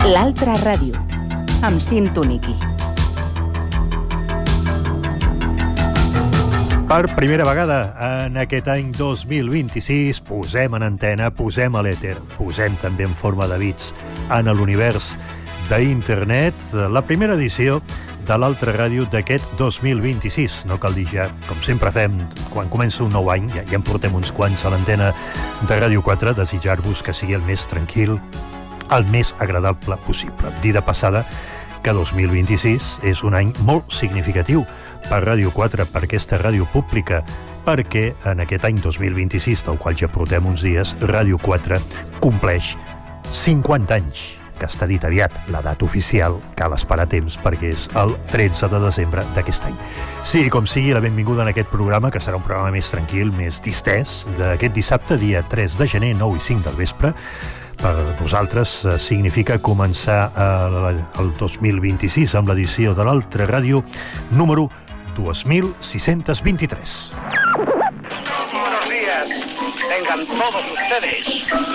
L'Altra Ràdio, amb Cinto Niqui. Per primera vegada en aquest any 2026 posem en antena, posem a l'èter, posem també en forma de bits en l'univers d'internet la primera edició de l'Altra Ràdio d'aquest 2026. No cal dir ja, com sempre fem, quan comença un nou any, ja en portem uns quants a l'antena de Ràdio 4, desitjar-vos que sigui el més tranquil, el més agradable possible. Dir de passada que 2026 és un any molt significatiu per Ràdio 4, per aquesta ràdio pública, perquè en aquest any 2026, del qual ja portem uns dies, Ràdio 4 compleix 50 anys, que està dit aviat, la data oficial, cal esperar temps, perquè és el 13 de desembre d'aquest any. Sí, com sigui, la benvinguda en aquest programa, que serà un programa més tranquil, més distès, d'aquest dissabte, dia 3 de gener, 9 i 5 del vespre. Per nosaltres significa començar el 2026 amb l'edició de l'Altra Ràdio número 2623. Buenos días, tengan todos ustedes.